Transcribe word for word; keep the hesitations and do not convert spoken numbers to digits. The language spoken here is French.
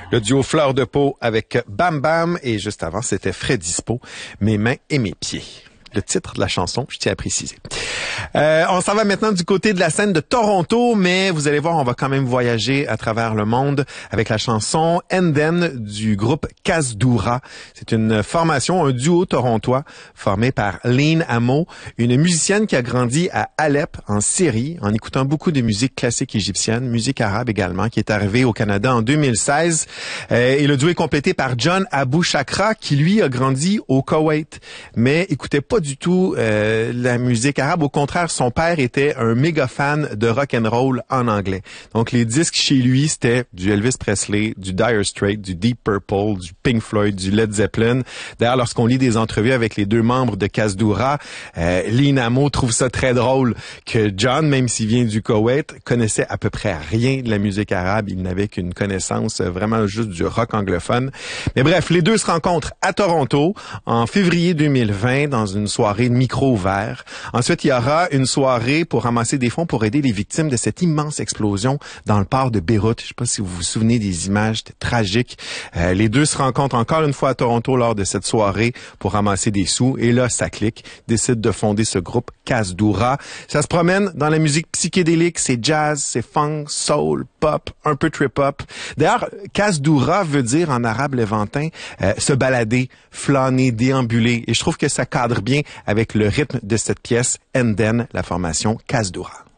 Le duo Fleur de Peau avec Bam Bam et juste avant, c'était Fred Dispo, Mes mains et mes pieds. Le titre de la chanson, je tiens à préciser. Euh, on s'en va maintenant du côté de la scène de Toronto, mais vous allez voir, on va quand même voyager à travers le monde avec la chanson Enden du groupe Kasdoura. C'est une formation, un duo torontois formé par Lynn Amo, une musicienne qui a grandi à Alep, en Syrie, en écoutant beaucoup de musique classique égyptienne, musique arabe également, qui est arrivée au Canada en deux mille seize. Euh, et le duo est complété par John Abou Chakra, qui lui a grandi au Koweït, mais écoutait pas du tout euh, la musique arabe. Au contraire, son père était un méga fan de rock and roll en anglais. Donc les disques chez lui, c'était du Elvis Presley, du Dire Straits, du Deep Purple, du Pink Floyd, du Led Zeppelin. D'ailleurs, lorsqu'on lit des entrevues avec les deux membres de Kasdoura, euh, Lynn Amo trouve ça très drôle que John, même s'il vient du Koweït, connaissait à peu près rien de la musique arabe. Il n'avait qu'une connaissance vraiment juste du rock anglophone. Mais bref, les deux se rencontrent à Toronto en février deux mille vingt dans une soirée de micro ouvert. Ensuite, il y aura une soirée pour ramasser des fonds pour aider les victimes de cette immense explosion dans le port de Beyrouth. Je sais pas si vous vous souvenez des images, c'était tragique. Euh, les deux se rencontrent encore une fois à Toronto lors de cette soirée pour ramasser des sous. Et là, ça clique. Décident de fonder ce groupe Kasdoura. Ça se promène dans la musique psychédélique. C'est jazz, c'est funk, soul, pop, un peu trip-hop. D'ailleurs, Kasdoura veut dire en arabe levantin euh, se balader, flâner, déambuler. Et je trouve que ça cadre bien avec le rythme de cette pièce Enden, la formation Kasdoura.